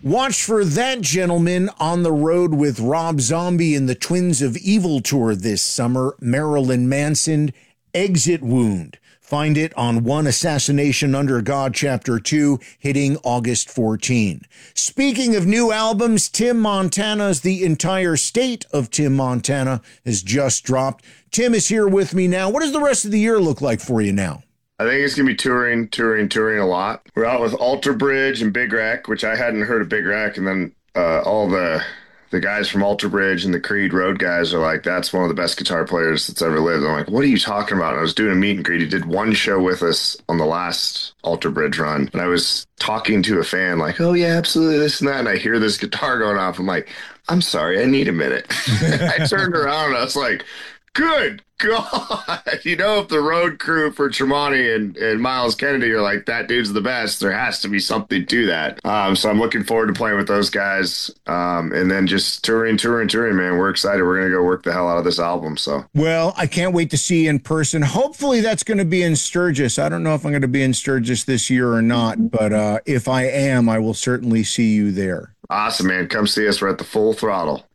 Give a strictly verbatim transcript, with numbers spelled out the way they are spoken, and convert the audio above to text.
Watch for that gentleman on the road with Rob Zombie and the Twins of Evil tour this summer, Marilyn Manson, Exit Wound. Find it on One Assassination Under God, Chapter two, hitting August fourteenth. Speaking of new albums, Tim Montana's The Entire State of Tim Montana has just dropped. Tim is here with me now. What does the rest of the year look like for you now? I think it's going to be touring, touring, touring a lot. We're out with Alter Bridge and Big Rack, which I hadn't heard of Big Rack, and then uh, all the the guys from Alter Bridge and the Creed Road guys are like, that's one of the best guitar players that's ever lived. I'm like, what are you talking about? And I was doing a meet and greet. He did one show with us on the last Alter Bridge run, and I was talking to a fan like, oh yeah, absolutely, this and that, and I hear this guitar going off. I'm like, I'm sorry, I need a minute. I turned around and I was like, good God, you know, if the road crew for Tremonti and, and Miles Kennedy are like, that dude's the best, there has to be something to that. Um, so I'm looking forward to playing with those guys. Um, and then just touring, touring, touring, man. We're excited. We're going to go work the hell out of this album. So, well, I can't wait to see you in person. Hopefully that's going to be in Sturgis. I don't know if I'm going to be in Sturgis this year or not, but uh, if I am, I will certainly see you there. Awesome, man. Come see us. We're at the Full Throttle.